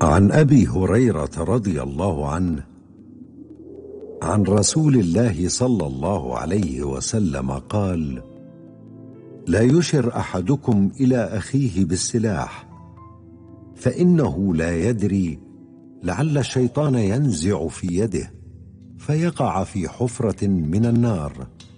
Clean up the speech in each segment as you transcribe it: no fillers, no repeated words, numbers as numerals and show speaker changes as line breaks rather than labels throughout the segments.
عن أبي هريرة رضي الله عنه عن رسول الله صلى الله عليه وسلم قال: لا يشر أحدكم إلى أخيه بالسلاح، فإنه لا يدري لعل الشيطان ينزع في يده فيقع في حفرة من النار.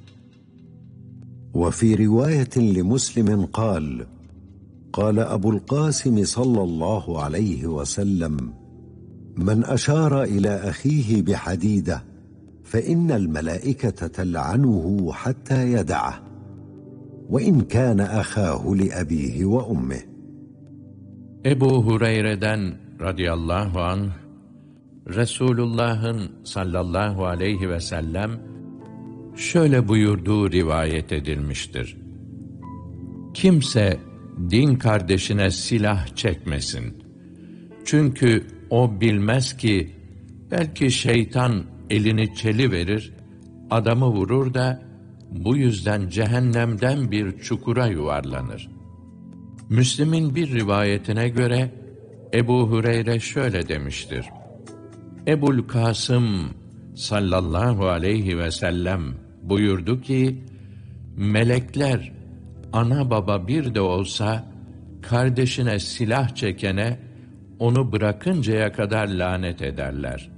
وفي رواية لمسلم قال: قال أبو القاسم صلى الله عليه وسلم: من أشار إلى أخيه بحديدة فإن الملائكة تلعنه حتى يدعه، وإن كان أخاه لأبيه وأمه.
Ebu Hureyre'den radıyallahu anh, Resulullah'ın sallallahu aleyhi ve sellem şöyle buyurduğu rivayet edilmiştir: Kimse din kardeşine silah çekmesin. Çünkü o bilmez ki belki şeytan elini çeliverir, adamı vurur da bu yüzden cehennemden bir çukura yuvarlanır. Müslim'in bir rivayetine göre Ebu Hureyre şöyle demiştir: Ebul Kasım sallallahu aleyhi ve sellem buyurdu ki, melekler ana baba bir de olsa kardeşine silah çekene onu bırakıncaya kadar lanet ederler.